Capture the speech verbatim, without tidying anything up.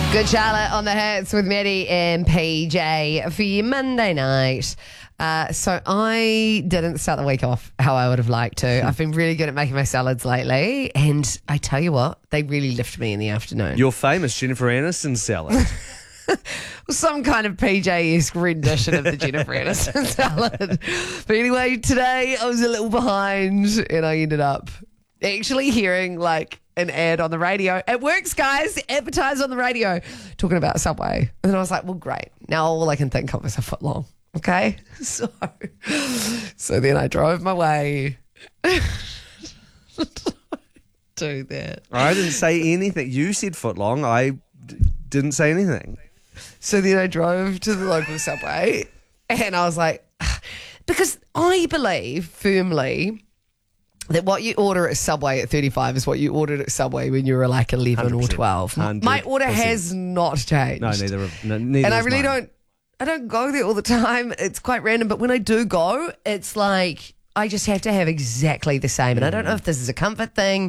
Good Charlotte on the hits with Maddie and P J for your Monday night. Uh, so I didn't start the week off how I would have liked to. I've been really good at making my salads lately, and I tell you what, they really lift me in the afternoon. Your famous Jennifer Aniston salad. Some kind of P J-esque rendition of the Jennifer Aniston salad. But anyway, today I was a little behind, and I ended up actually hearing like an ad on the radio. It works, guys. Advertise on the radio talking about Subway. And then I was like, well, great. Now all I can think of is a foot long. Okay. So, so then I drove my way to that. I didn't say anything. You said footlong. I d- didn't say anything. So then I drove to the local Subway and I was like, because I believe firmly that what you order at Subway at thirty-five is what you ordered at Subway when you were like eleven or twelve. one hundred percent. My order has not changed. No, neither. Of, no, neither and I is really mine. don't, I don't go there all the time. It's quite random. But when I do go, it's like I just have to have exactly the same. And I don't know if this is a comfort thing